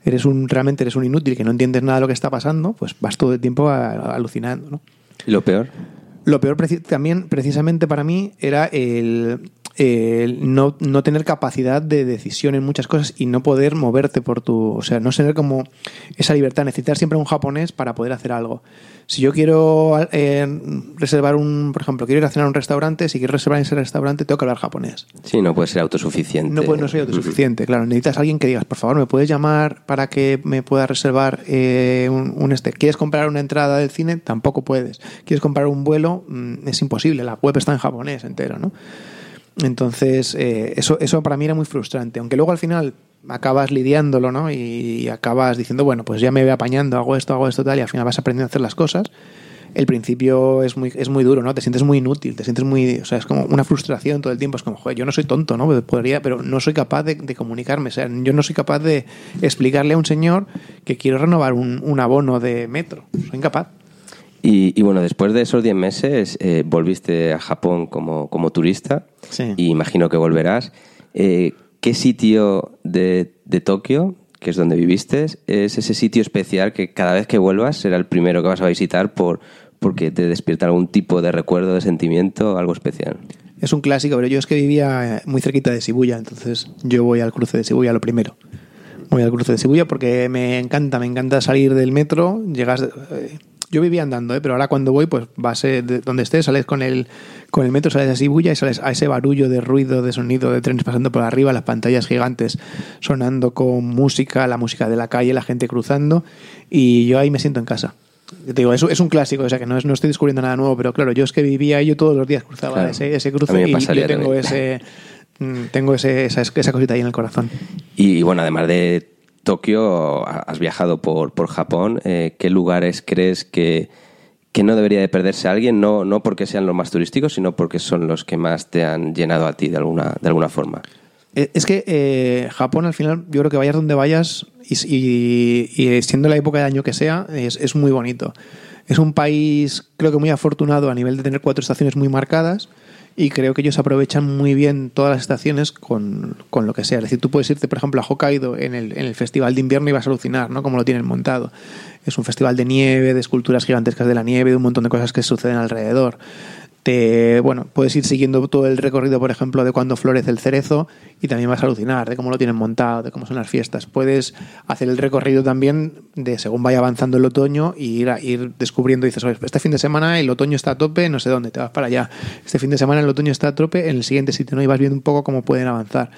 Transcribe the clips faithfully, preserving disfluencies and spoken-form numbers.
eres un realmente eres un inútil que no entiendes nada de lo que está pasando, pues vas todo el tiempo a, a, alucinando, ¿no? ¿Y lo peor? Lo peor preci- también, precisamente para mí, era el, el no, no tener capacidad de decisión en muchas cosas y no poder moverte por tu... O sea, no tener como esa libertad, necesitar siempre un japonés para poder hacer algo. Si yo quiero eh, reservar un... Por ejemplo, quiero ir a cenar a un restaurante, si quiero reservar en ese restaurante tengo que hablar japonés. Sí, no puedes ser autosuficiente. No, puedo, no soy autosuficiente, claro. Necesitas a alguien que digas, por favor, ¿me puedes llamar para que me pueda reservar eh, un, un este? ¿Quieres comprar una entrada del cine? Tampoco puedes. ¿Quieres comprar un vuelo? Mm, es imposible. La web está en japonés entero, ¿no? Entonces, eh, eso, eso para mí era muy frustrante. Aunque luego al final acabas lidiándolo, ¿no? Y acabas diciendo, bueno, pues ya me voy apañando, hago esto, hago esto, tal, y al final vas aprendiendo a hacer las cosas. El principio es muy, es muy duro, ¿no? Te sientes muy inútil, te sientes muy... O sea, es como una frustración todo el tiempo. Es como, joder, yo no soy tonto, ¿no? Podría, pero no soy capaz de, de comunicarme. O sea, yo no soy capaz de explicarle a un señor que quiero renovar un, un abono de metro. Soy incapaz. Y, y bueno, después de esos diez meses eh, volviste a Japón como, como turista. Sí. Y imagino que volverás. Eh, ¿Qué sitio de, de Tokio, que es donde viviste, es ese sitio especial que cada vez que vuelvas será el primero que vas a visitar por, porque te despierta algún tipo de recuerdo, de sentimiento, algo especial? Es un clásico, pero yo es que vivía muy cerquita de Shibuya, entonces yo voy al cruce de Shibuya lo primero. Voy al cruce de Shibuya porque me encanta, me encanta salir del metro, llegas... Eh, yo vivía andando, ¿eh? Pero ahora cuando voy, pues vas eh, de donde estés, sales con el, con el metro, sales a Shibuya y sales a ese barullo de ruido, de sonido, de trenes pasando por arriba, las pantallas gigantes sonando con música, la música de la calle, la gente cruzando, y yo ahí me siento en casa. Yo te digo, es, es un clásico, o sea que no, es, no estoy descubriendo nada nuevo, pero claro, yo es que vivía ahí, yo todos los días cruzaba claro. ese, ese cruce y yo tengo también. ese tengo ese, esa, esa cosita ahí en el corazón. Y bueno, además de Tokio, has viajado por, por Japón. Eh, ¿Qué lugares crees que, que no debería de perderse alguien? No, no porque sean los más turísticos, sino porque son los que más te han llenado a ti de alguna, de alguna forma. Es que eh, Japón, al final, yo creo que vayas donde vayas y, y, y siendo la época de año que sea, es, es muy bonito. Es un país, creo que muy afortunado a nivel de tener cuatro estaciones muy marcadas. Y creo que ellos aprovechan muy bien todas las estaciones con, con lo que sea. Es decir, tú puedes irte, por ejemplo, a Hokkaido en el, en el festival de invierno y vas a alucinar, ¿no? Como lo tienen montado. Es un festival de nieve, de esculturas gigantescas de la nieve, de un montón de cosas que suceden alrededor. Te, bueno, puedes ir siguiendo todo el recorrido, por ejemplo, de cuando florece el cerezo y también vas a alucinar de cómo lo tienen montado, de cómo son las fiestas. Puedes hacer el recorrido también de según vaya avanzando el otoño y ir, a, ir descubriendo, dices, este fin de semana el otoño está a tope, no sé dónde, te vas para allá. Este fin de semana el otoño está a tope en el siguiente sitio, ¿no? Y vas viendo un poco cómo pueden avanzar.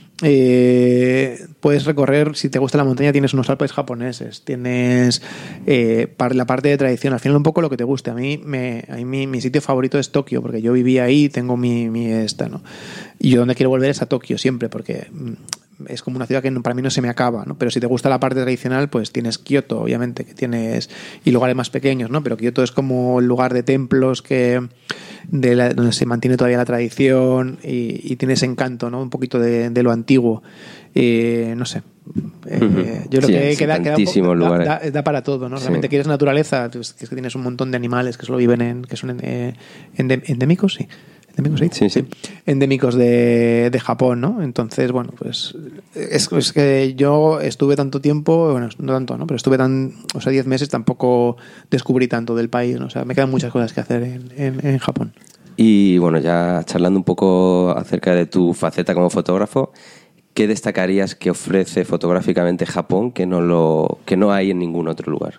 Eh, puedes recorrer, si te gusta la montaña, tienes unos Alpes japoneses, tienes eh, la parte de tradición, al final un poco lo que te guste. A mí, me, a mí mi, mi sitio favorito es Tokio, porque yo viví ahí, tengo mi, mi esta, ¿no? Y yo donde quiero volver es a Tokio siempre, porque es como una ciudad que para mí no se me acaba, ¿no? Pero si te gusta la parte tradicional, pues tienes Kioto, obviamente, que tienes y lugares más pequeños, ¿no? Pero Kioto es como el lugar de templos que de la, donde se mantiene todavía la tradición y, y tiene ese encanto, ¿no? Un poquito de, de lo antiguo. Eh, no sé. Eh, uh-huh. Yo creo sí, que queda, queda un poco, da, da, da para todo, ¿no? Realmente sí. Quieres naturaleza, pues, que es que tienes un montón de animales que solo viven en, que son eh, endémicos, sí. Endémicos, sí. Sí, sí. Endémicos de, de Japón, ¿no? Entonces, bueno, pues es, es que yo estuve tanto tiempo, bueno, no tanto, ¿no? Pero estuve tan, o sea, diez meses, tampoco descubrí tanto del país, ¿no? O sea, me quedan muchas cosas que hacer en, en, en Japón. Y bueno, ya charlando un poco acerca de tu faceta como fotógrafo, ¿qué destacarías que ofrece fotográficamente Japón que no lo que no hay en ningún otro lugar?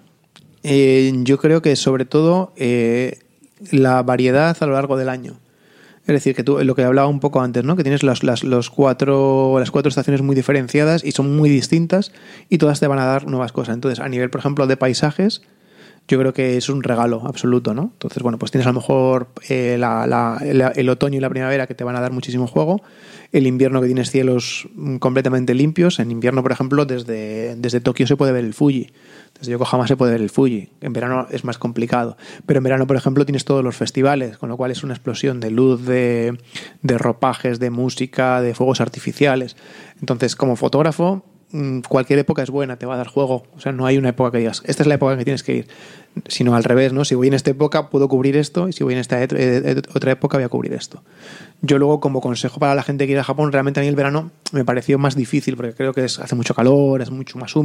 Eh, yo creo que sobre todo eh, la variedad a lo largo del año. Es decir, que tú, lo que hablaba un poco antes, ¿no? Que tienes las, las, los cuatro, las cuatro estaciones muy diferenciadas y son muy distintas y todas te van a dar nuevas cosas. Entonces, a nivel, por ejemplo, de paisajes, yo creo que es un regalo absoluto, ¿no? Entonces, bueno, pues tienes a lo mejor eh, la, la, la, el otoño y la primavera que te van a dar muchísimo juego, el invierno que tienes cielos completamente limpios. En invierno, por ejemplo, desde, desde Tokio se puede ver el Fuji. Desde Yokohama se puede ver el Fuji. En verano es más complicado. Pero en verano, por ejemplo, tienes todos los festivales, con lo cual es una explosión de luz, de, de ropajes, de música, de fuegos artificiales. Entonces, como fotógrafo, cualquier época es buena, te va a dar juego. O sea, no hay una época que digas, esta es la época en que tienes que ir. Sino al revés, ¿no? Si voy en esta época, puedo cubrir esto, y si voy en esta otra época, voy a cubrir esto. Yo luego, como consejo para la gente que quiere ir a Japón, realmente a mí el verano me pareció más difícil, porque creo que es, hace mucho calor, es mucho más húmedo.